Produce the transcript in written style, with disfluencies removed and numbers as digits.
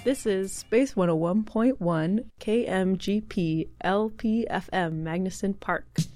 This is Space 101.1 KMGP LPFM Magnuson Park.